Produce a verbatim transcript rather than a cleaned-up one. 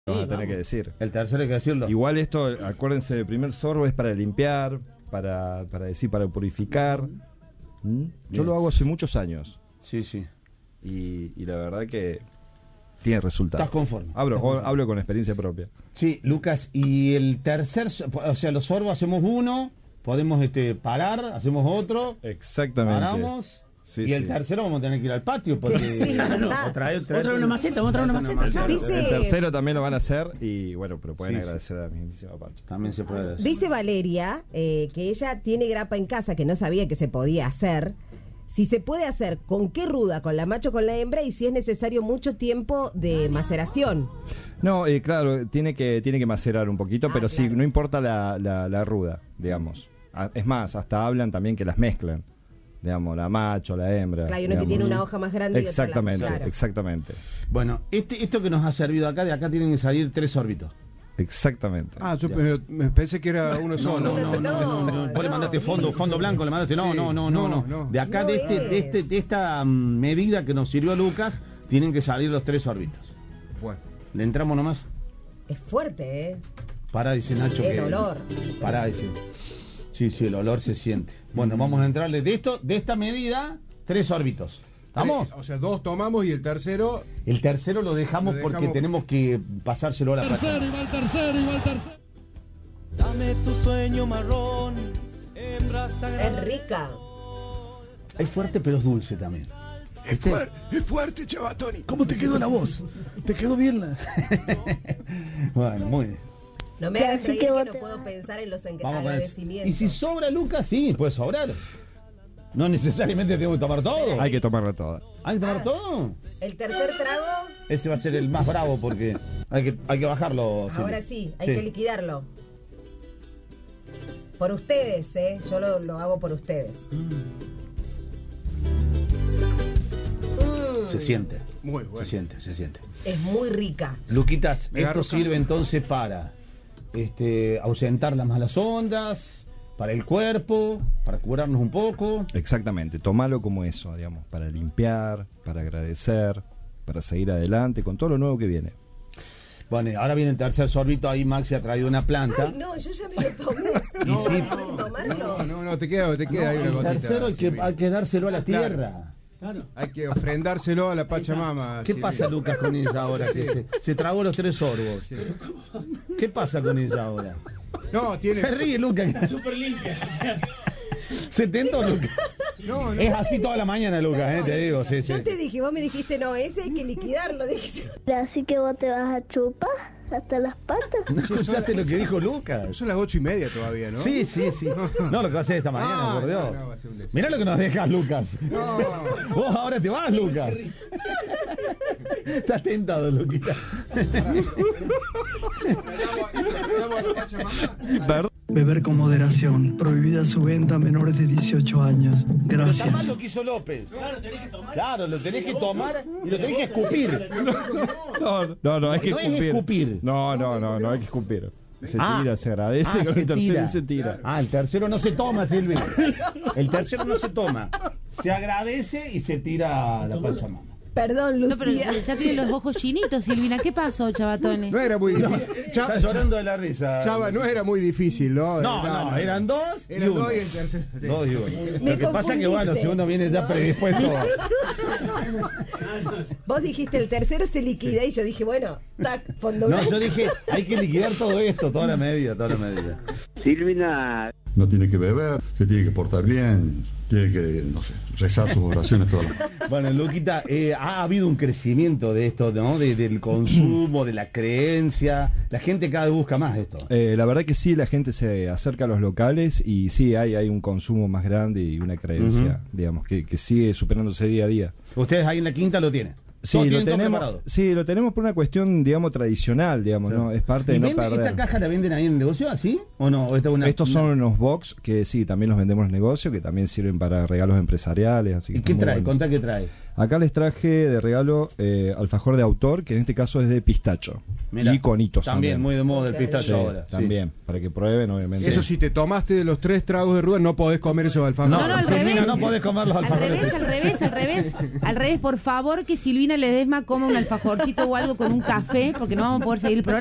Vas Sí, a tener vamos. que decir. El tercero hay que decirlo. Igual esto, acuérdense, el primer sorbo es para limpiar, para, para decir, para purificar. ¿Mm? Yo Bien. lo hago hace muchos años Sí, sí. y, y la verdad que tiene resultados. Estás conforme. Hablo, Estás conforme. hablo con experiencia propia. Sí, Lucas, y el tercer, so- o sea, los sorbos hacemos uno, podemos este, parar, hacemos otro, Exactamente. paramos, Sí, y el sí. tercero vamos a tener que ir al patio, porque Sí, ya está. o traer- traer- Otra una maceta, otra una maceta. maceta. Dice- El tercero también lo van a hacer y bueno, pero pueden Sí, sí. agradecer a la mismísima Pacha. También se puede hacer. Dice Valeria eh, que ella tiene grapa en casa, que no sabía que se podía hacer. Si se puede hacer, ¿con qué ruda? ¿Con la macho o con la hembra? Y si es necesario mucho tiempo de maceración. No, eh, claro, tiene que, tiene que macerar un poquito, Ah, pero sí, claro. no importa la, la, la ruda, digamos. Ah, Es más, hasta hablan también que las mezclan. Digamos, la macho, la hembra. Claro, hay uno que digamos. tiene una hoja más grande y otra Exactamente, la- claro. exactamente. Bueno, este, esto que nos ha servido acá, de acá tienen que salir tres órbitos. Exactamente. Ah, yo Ya. pe- me pensé que era uno solo. no, no, no, Vos le no, mandaste fondo, Luis. fondo blanco, le mandaste. No, Sí, no, no, no, no, no, no. De acá, No de, este, de, este, es. de esta mm, medida que nos sirvió Lucas, tienen que salir los tres órbitos. Bueno, ¿Le entramos nomás? Es fuerte, ¿eh? Pará, dice Nacho. El que- olor. Pará, dice. Sí, sí, el olor se siente. Bueno, vamos a entrarle de esto, de esta medida, tres órbitos. ¿Estamos? tres, o sea, dos tomamos y el tercero. El tercero lo dejamos, Lo dejamos- porque tenemos que pasárselo a la Tercero, Pacha. y va el tercero, y va el tercero. Dame tu sueño marrón, hembra sagrada. Es rica. Es fuerte, pero es dulce también. Es fuerte, es fuerte, chavatoni. ¿Cómo te quedó la voz? ¿Te quedó bien la...? Bueno, muy bien. No me Ya, hagan así reír que que vos no te puedo pensar en los Vamos con eso. agradecimientos. Y si sobra Lucas, sí, puede sobrar. No necesariamente tengo que tomar todo. Hay que tomarla toda. ¿Hay que tomar todo? El tercer trago, Ese va a ser el más bravo porque hay que, hay que bajarlo. ahora sí, hay que liquidarlo. Por ustedes, ¿eh? Yo lo, lo hago por ustedes. Mm, Se siente. Muy bueno. Se siente, se siente. es muy rica. Luquitas, Me esto agarro sirve acá. entonces para este, ahuyentar las malas ondas, para el cuerpo, para curarnos un poco. Exactamente, tomalo como eso, digamos, para limpiar, para agradecer, para seguir adelante con todo lo nuevo que viene. Bueno, ahora viene el tercer sorbito, ahí Maxi ha traído una planta. Ay, no, yo ya me lo tomé. Y sí. ¿Pueden tomarlo? No, no, no, te queda, te queda ahí una el gotita. tercero hay que, Silvina. hay que dárselo a la Claro. tierra. Claro. Hay que ofrendárselo a la Pachamama. ¿Qué Silvina. pasa, Lucas, con ella ahora? Que se, se tragó los tres sorbos. ¿Qué pasa con ella ahora? No, tiene. Se ríe, Lucas. Súper limpia. ¿Se tentó, Lucas? No, no. Es así toda la mañana, Lucas, eh, te digo. Sí, sí. Yo te dije, vos me dijiste, no, ese hay que liquidarlo. Dijiste. Así que vos te vas a chupar hasta las patas. ¿No escuchaste lo que dijo Lucas? Son las ocho y media todavía, ¿no? Sí, sí, sí. No, lo que va a hacer esta mañana, Ah, por Dios. no, no, va a ser un desastre. Mirá lo que nos dejas, Lucas. No. Vos ahora te vas, Lucas. Estás tentado, Luquita. Beber con moderación. Prohibida su venta a menores de dieciocho años. Pero está mal Gracias. lo que hizo López. Claro, lo tenés que tomar y lo tenés que escupir. No, no, no, hay que No es escupir. escupir. No, no, no, no hay que escupir. Se Ah. tira, se agradece, Ah, con se el tercero tira. y se tira. Ah, el tercero no se toma, Silvi. El tercero no se toma. Se agradece y se tira a la Pachamama. Perdón, No, pero Lucía. ya tiene los ojos chinitos, Silvina. ¿Qué pasó, Chavatone? No era muy difícil. Cha- Está llorando de la risa. Chava, no era muy difícil, ¿no? No, no, eran dos y Eran uno. dos y el tercero. sí. Dos y uno. Me Lo que pasa es que, bueno, confundiste. si uno viene ya predispuesto. Vos dijiste, el tercero se liquida y yo dije, bueno, tac, fondo No, blanco. yo dije, hay que liquidar todo esto, toda la medida, toda la medida. Silvina, No tiene que beber, se tiene que portar bien, tiene que, no sé, rezar sus oraciones todas las... Bueno, Luquita, eh, ha habido un crecimiento de esto, ¿no? De- del consumo, de la creencia. La gente cada vez busca más esto. Eh, la verdad que sí, la gente se acerca a los locales y sí, hay, hay un consumo más grande y una creencia, digamos, que, que sigue superándose día a día. Ustedes ahí en la quinta lo tienen. Sí, Todos lo tienen todo tenemos, preparado. sí, lo tenemos por una cuestión, digamos, tradicional, digamos, ¿no? Es parte ¿Y de no venden- perder. esta caja la venden ahí en el negocio así? ¿O no? ¿O esta es una, Estos una- son unos box que sí, también los vendemos en el negocio, que también sirven para regalos empresariales. Así que ¿Y qué están muy trae? buenos. Contá qué trae. Acá les traje de regalo eh, alfajor de autor, que en este caso es de pistacho. Mirá, y conitos también. También muy de moda el pistacho Sí, ahora. sí. también, para que prueben, obviamente. Eso sí, te tomaste de los tres tragos de ruda, no podés comer esos alfajores. No, no, al Silvina, revés. no podés comer los Al alfajores. revés, al revés, al revés. Al revés, por favor, que Silvina Ledesma coma un alfajorcito o algo con un café, porque no vamos a poder seguir el programa.